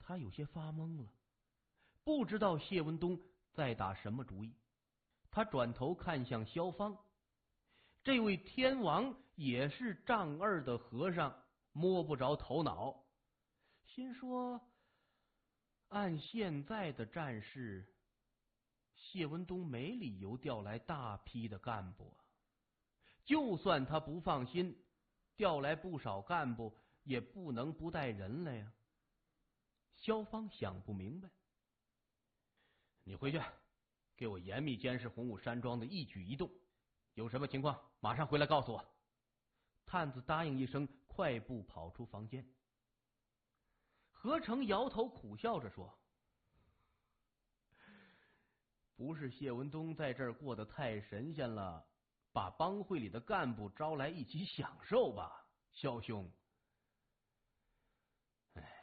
他有些发懵了，不知道谢文东在打什么主意。他转头看向萧芳，这位天王也是丈二的和尚，摸不着头脑，心说按现在的战事，谢文东没理由调来大批的干部啊。就算他不放心，调来不少干部，也不能不带人来呀。萧芳想不明白，你回去给我严密监视洪武山庄的一举一动，有什么情况马上回来告诉我。探子答应一声，快步跑出房间。何成摇头苦笑着说，不是谢文东在这儿过得太神仙了，把帮会里的干部招来一起享受吧，萧兄。唉，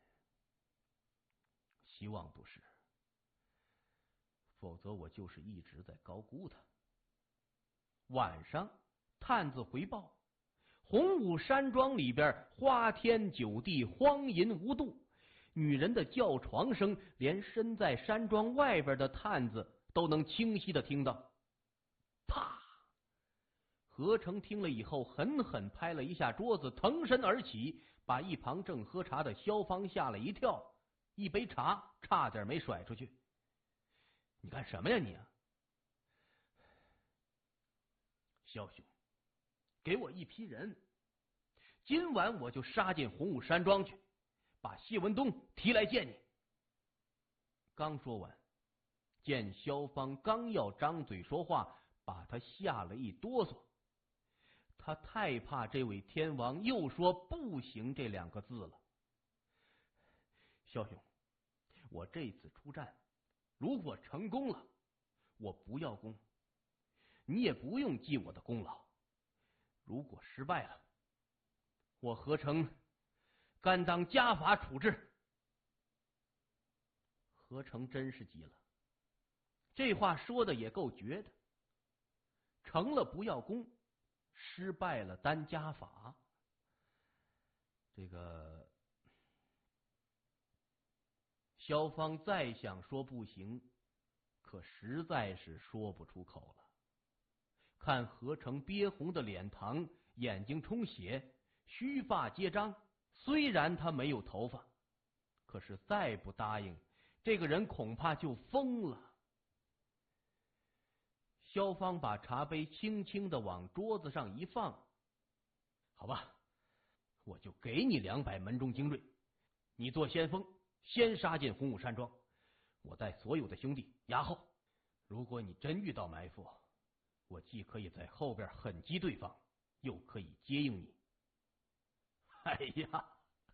希望不是，否则我就是一直在高估他。晚上，探子回报，洪武山庄里边花天酒地，荒淫无度，女人的叫床声，连身在山庄外边的探子都能清晰的听到。啪！何成听了以后，狠狠拍了一下桌子，腾身而起，把一旁正喝茶的萧芳吓了一跳，一杯茶差点没甩出去。你干什么呀你啊？萧兄，给我一批人，今晚我就杀进洪武山庄去，把谢文东提来见你。刚说完，见萧芳刚要张嘴说话，把他吓了一哆嗦。他太怕这位天王又说不行这两个字了。萧兄，我这次出战，如果成功了，我不要功，你也不用记我的功劳。如果失败了，我何成甘当家法处置。何成真是急了，这话说的也够绝的，成了不要功，失败了担家法。这个萧芳再想说不行，可实在是说不出口了。看何成憋红的脸庞，眼睛充血，须发皆张，虽然他没有头发，可是再不答应，这个人恐怕就疯了。萧芳把茶杯轻轻的往桌子上一放，好吧，我就给你200门中精锐，你做先锋，先杀进洪武山庄，我带所有的兄弟压后。如果你真遇到埋伏，我既可以在后边狠击对方，又可以接应你。哎呀，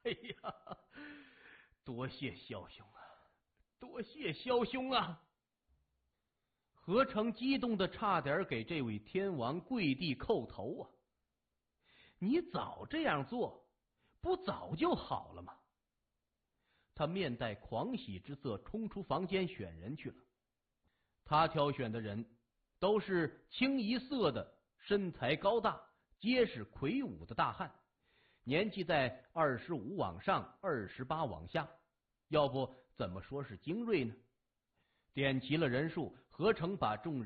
多谢萧兄啊，多谢萧兄啊！何成激动的差点给这位天王跪地叩头啊！你早这样做，不早就好了吗？他面带狂喜之色，冲出房间选人去了。他挑选的人都是清一色的身材高大、结实魁梧的大汉，年纪在25往上，28往下，要不怎么说是精锐呢？点齐了人数，何成把众人